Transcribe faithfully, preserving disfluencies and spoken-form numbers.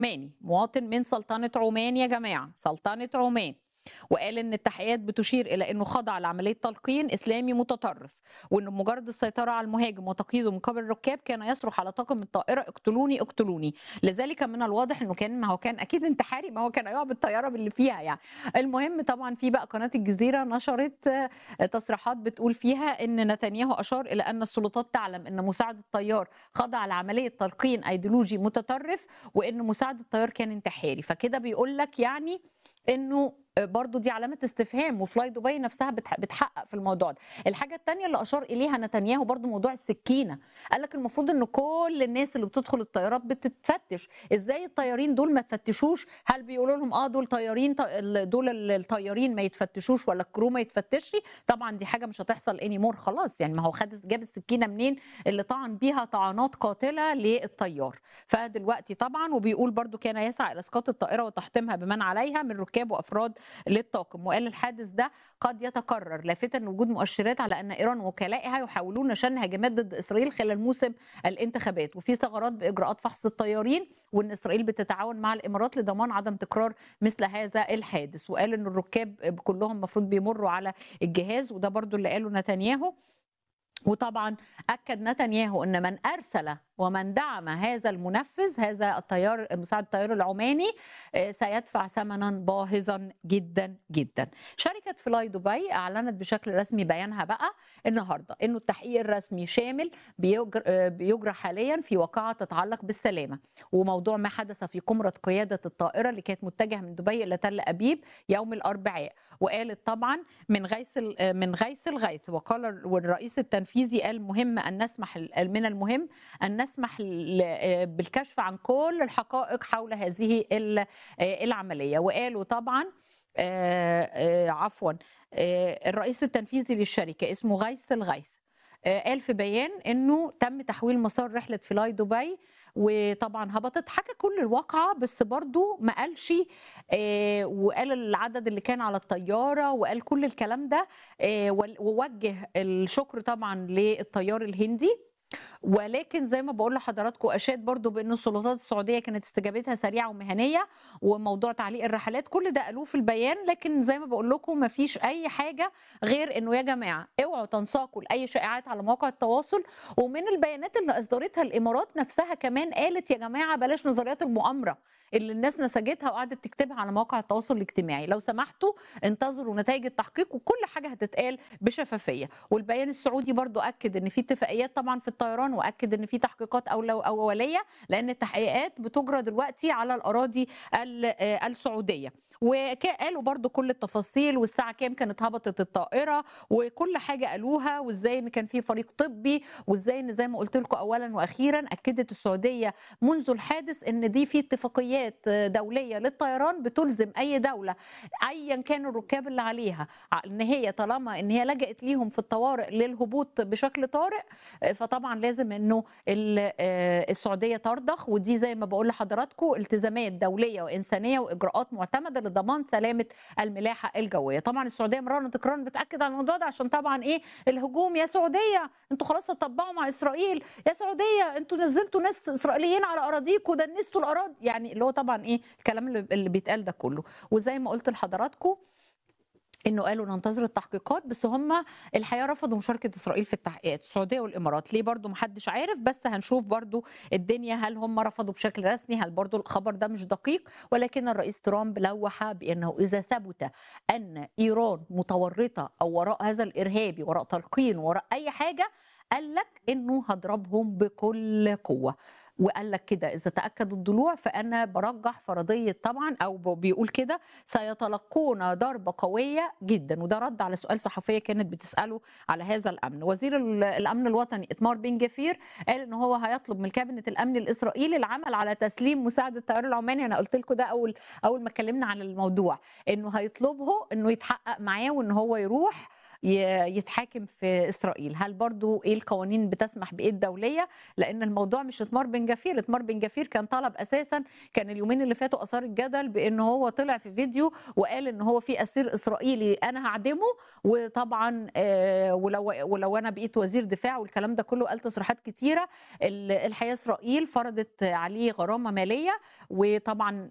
عماني، مواطن من سلطنة عمان يا جماعة، سلطنة عمان. وقال ان التحقيقات بتشير الى انه خضع لعمليه تلقين اسلامي متطرف، وانه بمجرد السيطره على المهاجم وتقييده من قبل الركاب كان يصرخ على طاقم الطائره اقتلوني اقتلوني. لذلك من الواضح انه كان، ما هو كان اكيد انتحاري، ما هو كان هيقع بالطياره باللي فيها يعني. المهم طبعا في بقى قناه الجزيره نشرت آه، تصريحات بتقول فيها ان نتنياهو اشار الى ان السلطات تعلم ان مساعد الطيار خضع لعمليه تلقين ايديولوجي متطرف، وان مساعد الطيار كان انتحاري. فكده بيقول لك يعني انه برضو دي علامة استفهام، وفلاي دبي نفسها بتح- بتحقق في الموضوع ده. الحاجة التانية اللي أشار إليها نتنياهو برضو موضوع السكينة. قال لك المفروض إن كل الناس اللي بتدخل الطيارات بتتفتش، إزاي الطيارين دول ما تفتشوش؟ هل بيقولوا لهم آه دول طيارين، ط- ال- دول الطيارين ما يتفتشوش ولا الكرو ما يتفتشش؟ طبعا دي حاجة مش هتحصل اني مور خلاص يعني، ما هو خد جاب السكينة منين اللي طعن بيها طعنات قاتلة للطيار. فدلوقتي طبعا وبيقول برضو كان يسعى إلى إسقاط الطائرة وتحطيمها بمن عليها من ركاب وأفراد للطاقم. وقال الحادث ده قد يتكرر، لافتا وجود مؤشرات على ان ايران ووكلائها يحاولون شن هجمات ضد اسرائيل خلال موسم الانتخابات، وفي ثغرات باجراءات فحص الطيارين، وان اسرائيل بتتعاون مع الامارات لضمان عدم تكرار مثل هذا الحادث. وقال ان الركاب كلهم المفروض بيمروا على الجهاز، وده برضو اللي قاله نتنياهو. وطبعا اكد نتنياهو ان من ارسل ومن دعم هذا المنفذ، هذا الطيار مساعد الطيار العماني، آه، سيدفع ثمنا باهظا جدا جدا. شركه فلاي دبي اعلنت بشكل رسمي بيانها بقى النهارده انه التحقيق الرسمي شامل بيجر- آه، بيجرى حاليا في واقعه تتعلق بالسلامه، وموضوع ما حدث في قمره قياده الطائره اللي كانت متجهه من دبي الى تل ابيب يوم الاربعاء. وقالت طبعا من غيث ال- من غيث الغيث، وقال والرئيس التنفيذي قال مهم ان نسمح من المهم ان نسمح ل- بالكشف عن كل الحقائق حول هذه ال- العمليه. وقالوا طبعا آه، آه، عفوا آه، الرئيس التنفيذي للشركه اسمه غيث الغيث آه، قال في بيان انه تم تحويل مسار رحله فلاي دبي، وطبعا هبطت حكى كل الواقعه، بس برضو ما قالش آه، وقال العدد اللي كان على الطياره، وقال كل الكلام ده. آه، وال- ووجه الشكر طبعا للطيار الهندي. ولكن زي ما بقول لحضراتكم اشاد برضو بان السلطات السعوديه كانت استجابتها سريعه ومهنيه، وموضوع تعليق الرحلات كل ده قالوه في البيان. لكن زي ما بقول لكم ما فيش اي حاجه غير انه يا جماعه اوعوا تنساقوا لاي شائعات على مواقع التواصل. ومن البيانات اللي اصدرتها الامارات نفسها كمان قالت يا جماعه بلاش نظريات المؤامره اللي الناس نسجتها وقعدت تكتبها على مواقع التواصل الاجتماعي. لو سمحتوا انتظروا نتائج التحقيق وكل حاجه هتتقال بشفافيه. والبيان السعودي برضو اكد ان في اتفاقيات طبعا في الطيران، واكد ان في تحقيقات أولو- اوليه، لان التحقيقات بتجرى دلوقتي على الاراضي ال- آه، السعوديه. وقالوا برضو كل التفاصيل، والساعه كام كانت هبطت الطائره، وكل حاجه قالوها، وازاي ان كان في فريق طبي، وازاي ان زي ما قلت لكم اولا واخيرا اكدت السعوديه منذ الحادث ان دي في اتفاقيات دوليه للطيران بتلزم اي دوله ايا كان الركاب اللي عليها ان هي طالما ان هي لجأت ليهم في الطوارئ للهبوط بشكل طارئ، فطبعا لازم انه ال- آه، السعوديه ترضخ. ودي زي ما بقول لحضراتكم التزامات دوليه وانسانيه واجراءات معتمده لضمان سلامه الملاحه الجويه. طبعا السعوديه مرارا وتكرارا بتاكد على الموضوع ده، عشان طبعا ايه الهجوم، يا سعوديه انتوا خلاص هتطبقوا مع اسرائيل، يا سعوديه انتوا نزلتوا ناس اسرائيليين على اراضيكم ودنستوا الاراضي، يعني اللي هو طبعا ايه الكلام اللي اللي بيتقال ده كله. وزي ما قلت لحضراتكم انه قالوا ننتظر التحقيقات، بس هم الحقيقه رفضوا مشاركه اسرائيل في التحقيقات، السعوديه والامارات ليه برضو محدش عارف، بس هنشوف برضو الدنيا هل هم رفضوا بشكل رسمي، هل برضو الخبر ده مش دقيق. ولكن الرئيس ترامب لوح بانه اذا ثبت ان ايران متورطه او وراء هذا الارهابي، وراء تلقين، وراء اي حاجه، قال لك انه هضربهم بكل قوه. وقال لك كده اذا تاكد الضلوع فانا برجح فرضيه طبعا، او بيقول كده سيتلقون ضربة قوية جدا. وده رد على سؤال صحفية كانت بتسأله على هذا الأمن. وزير ال- الأمن الوطني إتمار بن جفير قال إن هو هيطلب من كابينة الأمن الإسرائيلي العمل على تسليم مساعد الطيار العماني. أنا قلت لكم ده أول أول ما اتكلمنا عن الموضوع، إنه هيطلبه إنه يتحقق معاه وإن هو يروح ي- يتحاكم في اسرائيل. هل برضو ايه القوانين بتسمح بايه الدوليه؟ لان الموضوع مش اتمار بن جفير. اتمار بن جفير كان طلب اساسا، كان اليومين اللي فاتوا اثار الجدل بان هو طلع في فيديو وقال ان هو في اسير اسرائيلي انا هعدمه. وطبعا آه، ولو ولو انا بقيت وزير دفاع والكلام ده كله، قال تصريحات كتيره. ال- الحقيقه اسرائيل فرضت عليه غرامه ماليه، وطبعا